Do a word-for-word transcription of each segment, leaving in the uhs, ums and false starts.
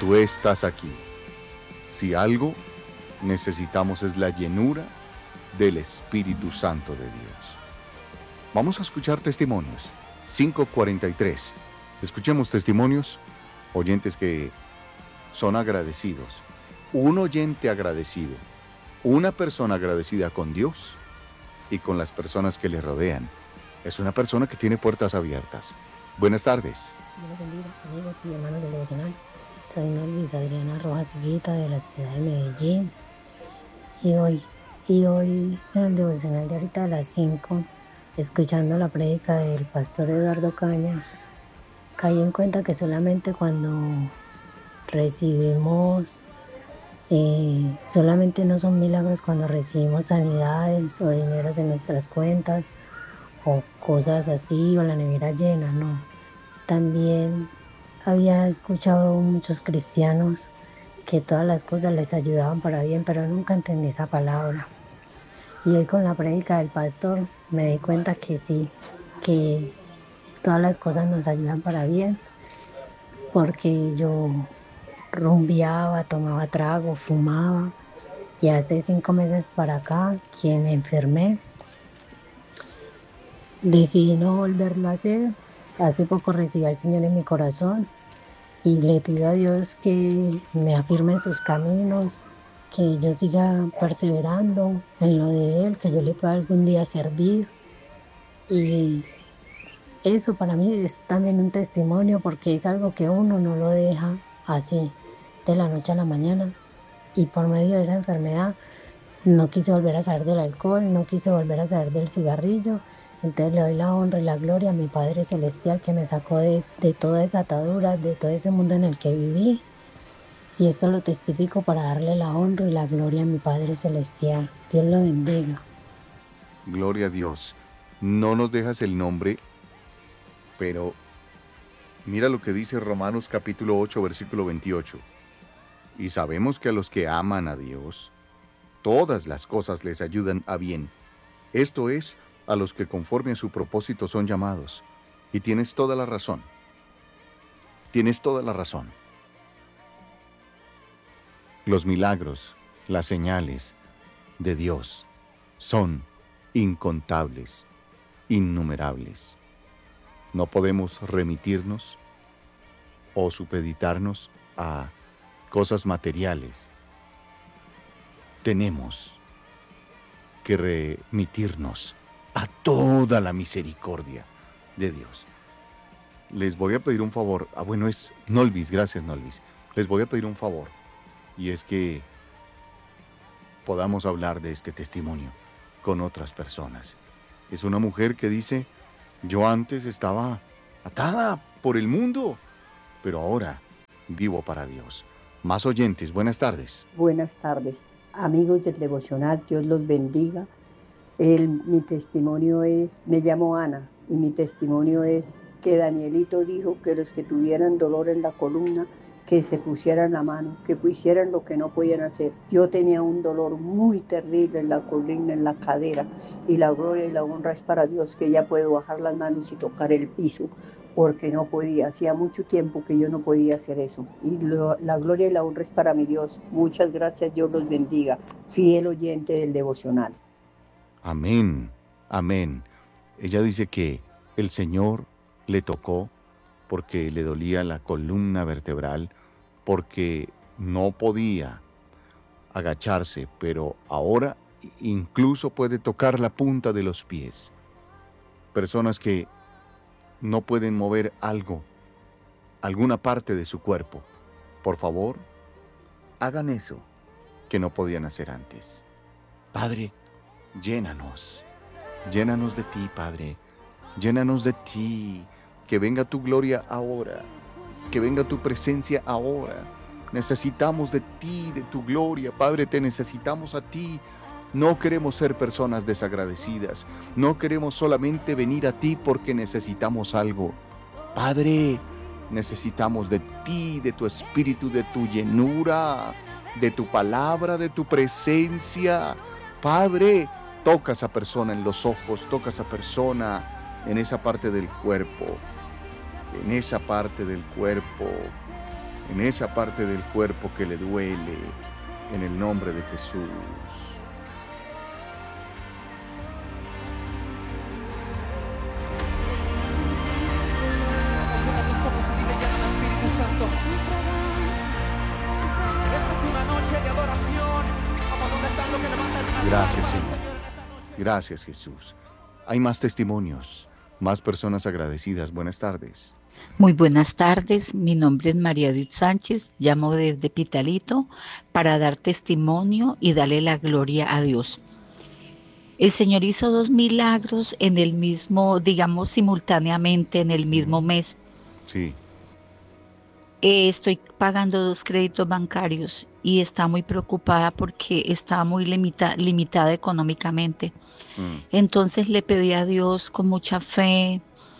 tú estás aquí. Si algo necesitamos es la llenura del Espíritu Santo de Dios. Vamos a escuchar testimonios. cinco cuarenta y tres. Escuchemos testimonios, oyentes que son agradecidos. Un oyente agradecido, una persona agradecida con Dios y con las personas que le rodean. Es una persona que tiene puertas abiertas. Buenas tardes. Dios los bendiga, amigos y hermanos del devocional. Soy Norvis Adriana Rojas Higuita de la ciudad de Medellín. Y hoy, y hoy en el devocional de ahorita a las cinco, escuchando la prédica del pastor Eduardo Caña, caí en cuenta que solamente cuando recibimos, eh, solamente no son milagros cuando recibimos sanidades o dineros en nuestras cuentas o cosas así, o la nevera llena, no. También había escuchado muchos cristianos que todas las cosas les ayudaban para bien, pero nunca entendí esa palabra. Y hoy con la prédica del pastor me di cuenta que sí, que todas las cosas nos ayudan para bien, porque yo rumbeaba, tomaba trago, fumaba, y hace cinco meses para acá que me enfermé, decidí no volverlo a hacer. Hace poco recibí al Señor en mi corazón y le pido a Dios que me afirme en sus caminos, que yo siga perseverando en lo de Él, que yo le pueda algún día servir. Y eso para mí es también un testimonio, porque es algo que uno no lo deja así de la noche a la mañana. Y por medio de esa enfermedad no quise volver a saber del alcohol, no quise volver a saber del cigarrillo. Entonces le doy la honra y la gloria a mi Padre Celestial, que me sacó de, de toda esa atadura, de todo ese mundo en el que viví. Y esto lo testifico para darle la honra y la gloria a mi Padre Celestial. Dios lo bendiga. Gloria a Dios. No nos dejas el nombre, pero mira lo que dice Romanos capítulo ocho, versículo veintiocho. Y sabemos que a los que aman a Dios, todas las cosas les ayudan a bien. Esto es, a los que conforme a su propósito son llamados. Y tienes toda la razón. Tienes toda la razón. Los milagros, las señales de Dios son incontables, innumerables. No podemos remitirnos o supeditarnos a cosas materiales. Tenemos que remitirnos a toda la misericordia de Dios. Les voy a pedir un favor. Ah, bueno, es Nolvis, gracias Nolvis. Les voy a pedir un favor, y es que podamos hablar de este testimonio con otras personas. Es una mujer que dice: yo antes estaba atada por el mundo, pero ahora vivo para Dios. Más oyentes, buenas tardes. Buenas tardes, amigos del devocional, Dios los bendiga. El, mi testimonio es, me llamo Ana, y mi testimonio es que Danielito dijo que los que tuvieran dolor en la columna, que se pusieran la mano, que hicieran lo que no podían hacer. Yo tenía un dolor muy terrible en la columna, en la cadera, y la gloria y la honra es para Dios, que ya puedo bajar las manos y tocar el piso, porque no podía, hacía mucho tiempo que yo no podía hacer eso. Y lo, la gloria y la honra es para mi Dios. Muchas gracias, Dios los bendiga. Fiel oyente del devocional. Amén, amén. Ella dice que el Señor le tocó porque le dolía la columna vertebral, porque no podía agacharse, pero ahora incluso puede tocar la punta de los pies. Personas que no pueden mover algo, alguna parte de su cuerpo. Por favor, hagan eso que no podían hacer antes. Padre, llénanos, llénanos de ti, Padre, llénanos de ti, que venga tu gloria ahora, que venga tu presencia ahora. Necesitamos de ti, de tu gloria, Padre, te necesitamos a ti. No queremos ser personas desagradecidas, no queremos solamente venir a ti porque necesitamos algo. Padre, necesitamos de ti, de tu espíritu, de tu llenura, de tu palabra, de tu presencia. Padre, toca a esa persona en los ojos, toca a esa persona en esa parte del cuerpo, en esa parte del cuerpo. en esa parte del cuerpo que le duele, en el nombre de Jesús. Cierra tus ojos y dile: lléname, Espíritu Santo. Esta es una noche de adoración. Vamos, ¿dónde están los que levantan el altar Gracias, para el Señor. Señor en esta noche? Gracias, Jesús. Hay más testimonios, más personas agradecidas. Buenas tardes. Muy buenas tardes, mi nombre es María Edith Sánchez, llamo desde Pitalito para dar testimonio y darle la gloria a Dios. El Señor hizo dos milagros en el mismo, digamos simultáneamente en el mismo mes. Sí. Eh, estoy pagando dos créditos bancarios y está muy preocupada porque está muy limita, limitada económicamente. Mm. Entonces le pedí a Dios con mucha fe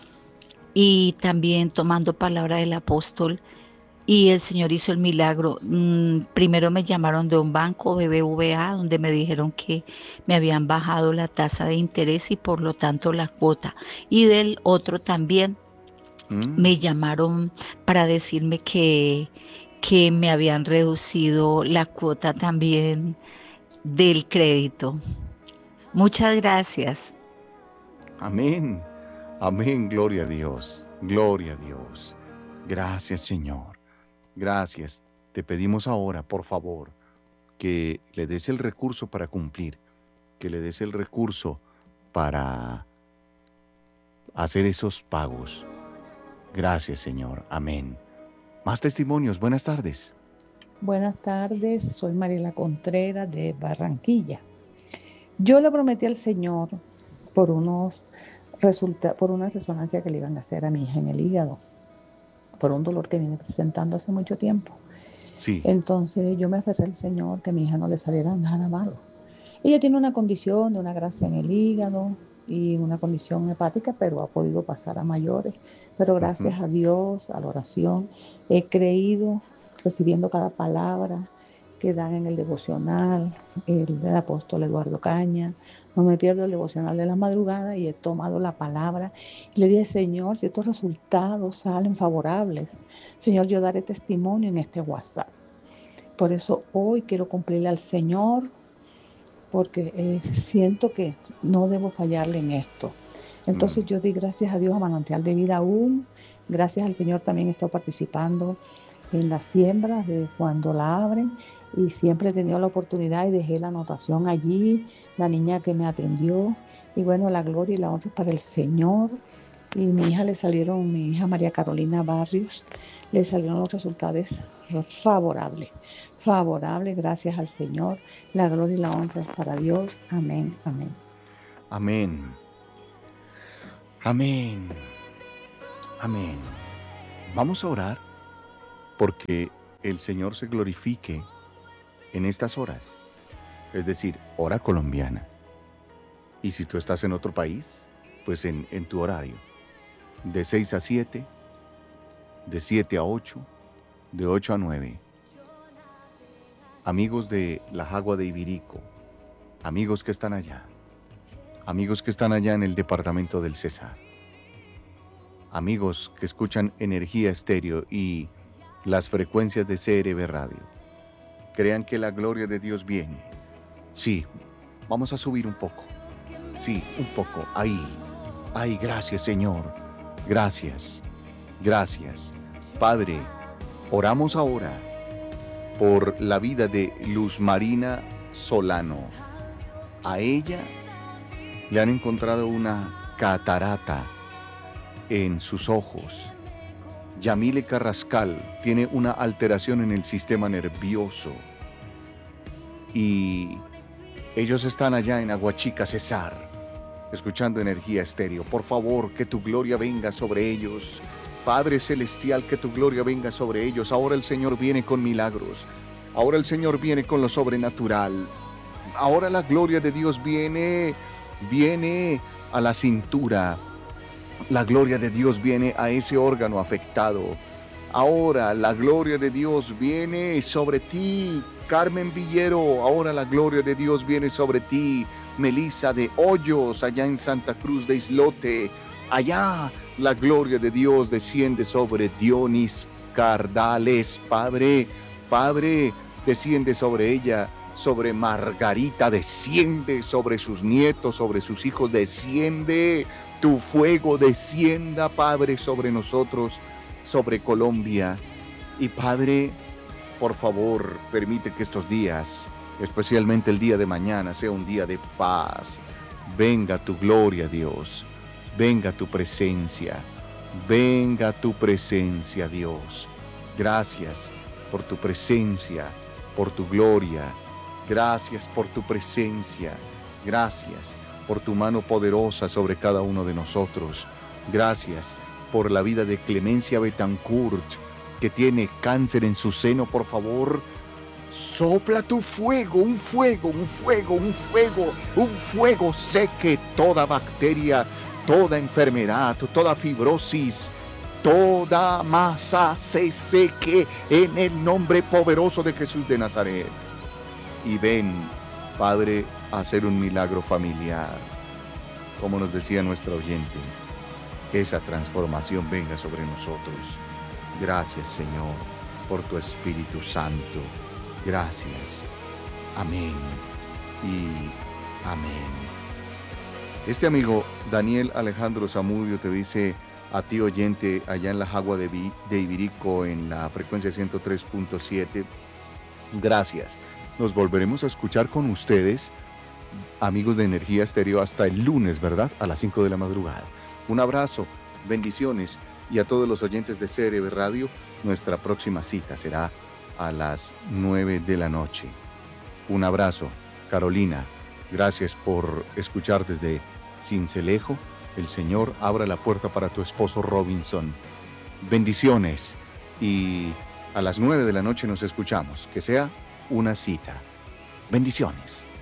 y también tomando palabra del apóstol, y el Señor hizo el milagro. Mm, primero me llamaron de un banco, B B V A, donde me dijeron que me habían bajado la tasa de interés y por lo tanto la cuota. Y del otro también Mm. me llamaron para decirme que, que me habían reducido la cuota también del crédito. Muchas gracias. Amén. Amén. Gloria a Dios. Gloria a Dios. Gracias, Señor. Gracias. Te pedimos ahora, por favor, que le des el recurso para cumplir, que le des el recurso para hacer esos pagos. Gracias, Señor. Amén. Más testimonios. Buenas tardes. Buenas tardes, soy Mariela Contreras de Barranquilla. Yo le prometí al Señor por unos resulta, por una resonancia que le iban a hacer a mi hija en el hígado, por un dolor que viene presentando hace mucho tiempo. Sí. Entonces yo me aferré al Señor que a mi hija no le saliera nada malo. Ella tiene una condición de una grasa en el hígado y una condición hepática, pero ha podido pasar a mayores. Pero gracias uh-huh. a Dios, a la oración, he creído, recibiendo cada palabra que dan en el devocional, el del apóstol Eduardo Caña. No me pierdo el devocional de la madrugada y he tomado la palabra. Y le dije: Señor, si estos resultados salen favorables, Señor, yo daré testimonio en este WhatsApp. Por eso hoy quiero cumplirle al Señor, porque eh, siento que no debo fallarle en esto. Entonces mm. yo di gracias a Dios a Manantial de Vida aún. Gracias al Señor también he estado participando en las siembras de cuando la abren. Y siempre he tenido la oportunidad y dejé la anotación allí, la niña que me atendió. Y bueno, la gloria y la honra es para el Señor. Y mi hija le salieron, mi hija María Carolina Barrios, le salieron los resultados favorables. Favorables, gracias al Señor. La gloria y la honra es para Dios. Amén, amén. Amén. Amén. Amén. Vamos a orar porque el Señor se glorifique en estas horas, es decir, hora colombiana. Y si tú estás en otro país, pues en, en tu horario, de seis a siete, de siete a ocho, de ocho a nueve. Amigos de la Jagua de Ibirico, amigos que están allá, amigos que están allá en el departamento del Cesar, amigos que escuchan Energía Estéreo y las frecuencias de C R B Radio. Crean que la gloria de Dios viene. Sí, vamos a subir un poco. Sí, un poco. Ahí. Ahí, gracias, Señor. Gracias. Gracias. Padre, oramos ahora por la vida de Luz Marina Solano. A ella le han encontrado una catarata en sus ojos. Yamile Carrascal tiene una alteración en el sistema nervioso y ellos están allá en Aguachica, Cesar, escuchando Energía Estéreo. Por favor, que tu gloria venga sobre ellos. Padre Celestial, que tu gloria venga sobre ellos. Ahora el Señor viene con milagros. Ahora el Señor viene con lo sobrenatural. Ahora la gloria de Dios viene, viene a la cintura. La gloria de Dios viene a ese órgano afectado. Ahora la gloria de Dios viene sobre ti, Carmen Villero. Ahora la gloria de Dios viene sobre ti, Melissa de Hoyos, allá en Santa Cruz de Islote. Allá la gloria de Dios desciende sobre Dionis Cardales, Padre, Padre, desciende sobre ella, sobre Margarita, desciende sobre sus nietos, sobre sus hijos, desciende, tu fuego descienda, Padre, sobre nosotros, sobre Colombia. Y Padre, por favor, permite que estos días, especialmente el día de mañana, sea un día de paz. Venga tu gloria, Dios. Venga tu presencia. Venga tu presencia, Dios. Gracias por tu presencia, por tu gloria. Gracias por tu presencia. Gracias por tu mano poderosa sobre cada uno de nosotros. Gracias por la vida de Clemencia Betancourt, que tiene cáncer en su seno. Por favor, sopla tu fuego, un fuego, un fuego, un fuego, un fuego. Seque toda bacteria, toda enfermedad, toda fibrosis, toda masa se seque en el nombre poderoso de Jesús de Nazaret. Y ven, Padre, a hacer un milagro familiar. Como nos decía nuestra oyente, que esa transformación venga sobre nosotros. Gracias, Señor, por tu Espíritu Santo. Gracias. Amén y amén. Este amigo Daniel Alejandro Zamudio te dice a ti, oyente, allá en la Jagua de, Vi- de Ibirico, en la frecuencia ciento tres punto siete. Gracias. Nos volveremos a escuchar con ustedes, amigos de Energía Estéreo, hasta el lunes, ¿verdad? A las cinco de la madrugada. Un abrazo, bendiciones, y a todos los oyentes de C R B Radio, nuestra próxima cita será a las nueve de la noche. Un abrazo, Carolina. Gracias por escuchar desde Cincelejo. El Señor abra la puerta para tu esposo Robinson. Bendiciones. Y a las nueve de la noche nos escuchamos. Que sea una cita. Bendiciones.